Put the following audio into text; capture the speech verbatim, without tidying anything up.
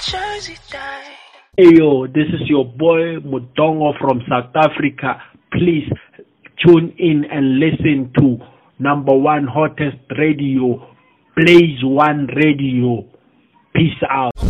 Hey yo, this is your boy Mudongo from South Africa. Please tune in and listen to number one hottest radio, Blaze One Radio. Peace out.